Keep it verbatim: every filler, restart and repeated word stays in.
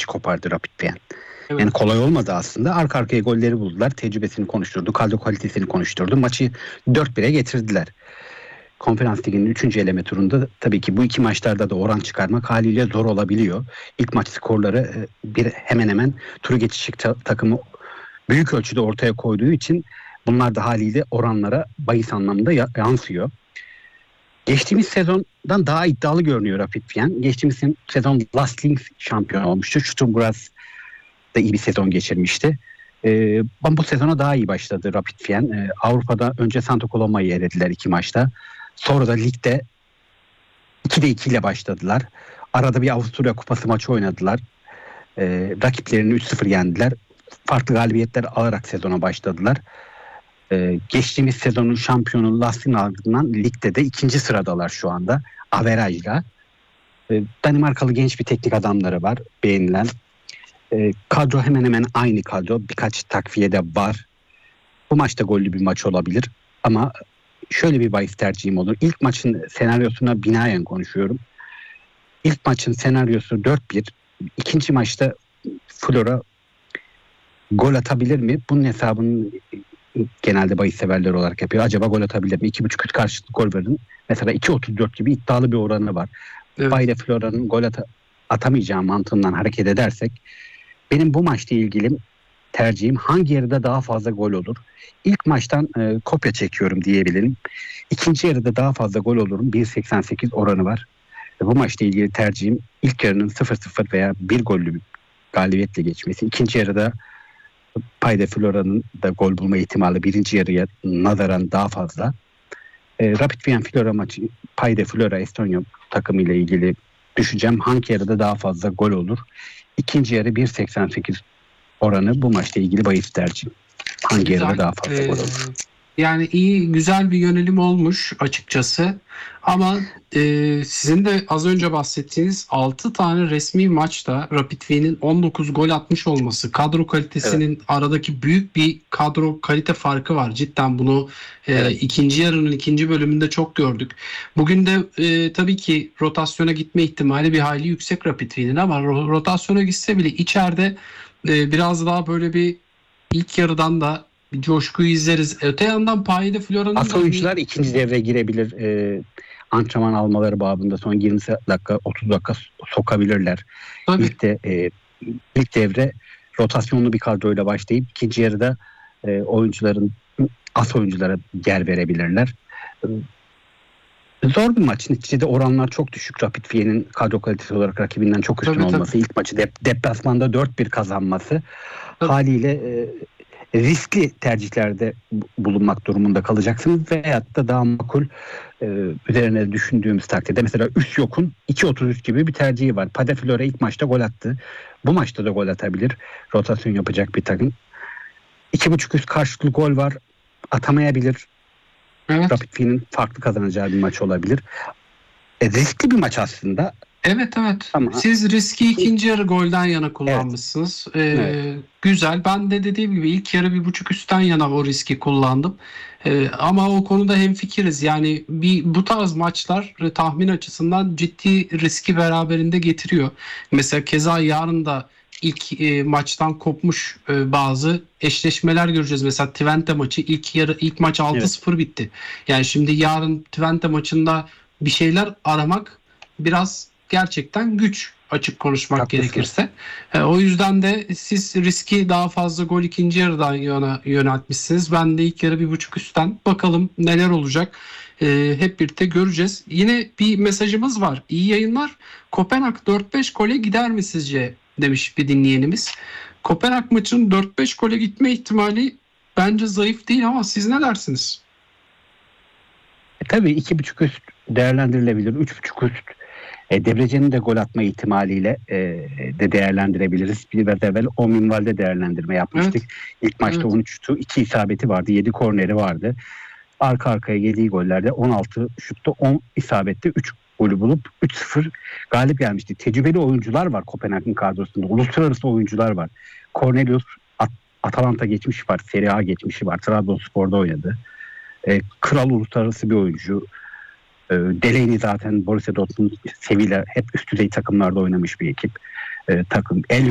maçı kopardı Rapid Wien. Evet. Yani kolay olmadı aslında. Arka arkaya golleri buldular. Tecrübesini konuşturdu. Kadro kalitesini konuşturdu. Maçı dört bire getirdiler. Konferans Ligi'nin üçüncü eleme turunda tabii ki bu iki maçlarda da oran çıkarmak haliyle zor olabiliyor. İlk maç skorları bir hemen hemen turu geçecek ta- takımı büyük ölçüde ortaya koyduğu için bunlar da haliyle oranlara bahis anlamında yansıyor. Geçtiğimiz sezondan daha iddialı görünüyor Rapid Wien. Geçtiğimiz sezon Last Links şampiyon olmuştu. Sturm Graz da iyi bir sezon geçirmişti. Ee, bu sezona daha iyi başladı Rapid Wien. Ee, Avrupa'da önce Santa Coloma'yı elediler iki maçta. Sonra da ligde ikide iki ile başladılar. Arada bir Avusturya Kupası maçı oynadılar. Ee, rakiplerini üç sıfır yendiler. Farklı galibiyetler alarak sezona başladılar. Ee, geçtiğimiz sezonun şampiyonu Lastin ardından ligde de ikinci sıradalar şu anda. Averajla. Ee, Danimarkalı genç bir teknik adamları var beğenilen. Ee, kadro hemen hemen aynı kadro. Birkaç takviye de var. Bu maçta gollü bir maç olabilir. Ama şöyle bir bahis tercihim olur. İlk maçın senaryosuna binaen konuşuyorum. İlk maçın senaryosu dört bir. İkinci maçta Flora gol atabilir mi? Bunun hesabını genelde bahis severler olarak yapıyor. Acaba gol atabilir mi? iki buçuk üç karşılıklı gol verin. Mesela iki otuz dört gibi iddialı bir oranı var. Evet. Bayre Flora'nın gol at- atamayacağı mantığından hareket edersek benim bu maçla ilgili tercihim hangi yarıda daha fazla gol olur? İlk maçtan e, kopya çekiyorum diyebilirim. İkinci yarıda daha fazla gol olurum. bir seksen sekiz oranı var. E, bu maçla ilgili tercihim ilk yarının sıfır sıfır veya bir gollü bir galibiyetle geçmesi. İkinci yarıda Payda Flora'nın da gol bulma ihtimali birinci yarıya nazaran daha fazla. E, Rapid Wien Flora maçı Payda Flora Estonya takımı ile ilgili düşüneceğim. Hangi yarıda daha fazla gol olur? İkinci yarı bir seksen sekiz oranı bu maçla ilgili bahis tercihim. Hangi Güzel. yarıda daha fazla Ee, gol olur? Yani iyi, güzel bir yönelim olmuş açıkçası. Ama e, sizin de az önce bahsettiğiniz altı tane resmi maçta Rapid Wien'in on dokuz gol atmış olması, kadro kalitesinin evet. Aradaki büyük bir kadro kalite farkı var. Cidden bunu e, evet. ikinci yarının ikinci bölümünde çok gördük. Bugün de e, tabii ki rotasyona gitme ihtimali bir hayli yüksek Rapid Wien'in ama rotasyona gitse bile içeride e, biraz daha böyle bir ilk yarıdan da bir coşkuyu izleriz. Öte yandan Payda Flora'nın... As oyuncular ikinci devreye girebilir. Ee, antrenman almaları babında son yirmi dakika otuz dakika sokabilirler. Tabii. İlk, de, e, ilk devre rotasyonlu bir kadroyla başlayıp ikinci yarıda e, oyuncuların as oyunculara yer verebilirler. E, zor bir maç. Neticede oranlar çok düşük. Rapid Wien'in kadro kalitesi olarak rakibinden çok üstün tabii, olması. Tabii. İlk maçı dep- deplasmanda dört bir kazanması. Tabii. Haliyle e, riskli tercihlerde bulunmak durumunda kalacaksınız veyahut da daha makul e, üzerine düşündüğümüz takdirde mesela Üsyok'un iki otuz üç gibi bir tercihi var. Payda Flora ilk maçta gol attı. Bu maçta da gol atabilir. Rotasyon yapacak bir takım. iki buçuk üst karşılıklı gol var. Atamayabilir. Evet. Rapid Wien'in farklı kazanacağı bir maç olabilir. E, riskli bir maç aslında. Evet evet. Ama siz riski ikinci yarı golden yana kullanmışsınız. Evet. Ee, evet. Güzel. Ben de dediğim gibi ilk yarı bir buçuk üstten yana o riski kullandım. Ee, ama o konuda hemfikiriz. Yani bir bu tarz maçlar tahmin açısından ciddi riski beraberinde getiriyor. Mesela keza yarın da ilk e, maçtan kopmuş e, bazı eşleşmeler göreceğiz. Mesela Twente maçı ilk yarı ilk maç altı sıfır evet. bitti. Yani şimdi yarın Twente maçında bir şeyler aramak biraz gerçekten güç, açık konuşmak haklısın. Gerekirse. E, o yüzden de siz riski daha fazla gol ikinci yarıdan yana yöneltmişsiniz. Ben de ilk yarı bir buçuk üstten. Bakalım neler olacak. E, hep birlikte göreceğiz. Yine bir mesajımız var. İyi yayınlar. Kopenhag dört beş gole gider mi sizce? Demiş bir dinleyenimiz. Kopenhag maçının dört beş gole gitme ihtimali bence zayıf değil ama siz ne dersiniz? E, tabii iki buçuk üst değerlendirilebilir. üç buçuk üst E, Debrecen'in de gol atma ihtimaliyle e, de değerlendirebiliriz. Bir biraz evvel on minvalde değerlendirme yapmıştık. Evet. İlk maçta evet. on üç şutu, iki isabeti vardı, yedi korneri vardı. Arka arkaya yediği gollerde on altı şutta on isabette üç golü bulup üç sıfır galip gelmişti. Tecrübeli oyuncular var Kopenhag'ın kadrosunda. Uluslararası oyuncular var. Cornelius At- Atalanta geçmişi var, Serie A geçmişi var. Trabzonspor'da oynadı. E, kral uluslararası bir oyuncu. Delaney zaten Borussia Dortmund, Sevilla hep üst düzey takımlarda oynamış bir ekip. E, takım. El